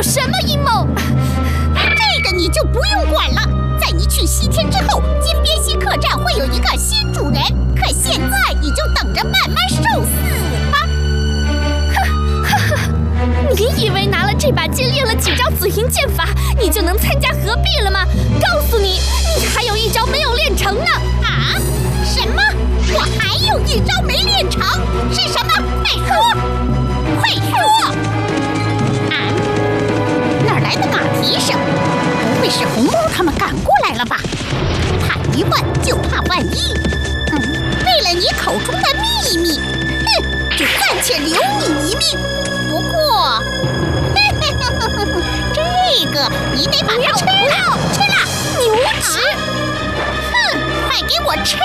什么阴谋？ 这个你就不用管了。在你去西天之后，金边西客栈会有一个新主人。可现在你就等着慢慢受死吧。 你以为拿了这把剑练了几招紫银剑法，你就能参加合璧了吗？告诉你，你还有一招没有练成呢！ 啊？什么？我还有一招没练成？是什么？快说！快说！啊？哪来的马蹄声？不会是红猫他们赶过来了吧？怕一万就怕万一。为了你口中的秘密，就暂且留你一命。不过，这个你得把它吃了，吃了！ 你无耻！ 快给我吃！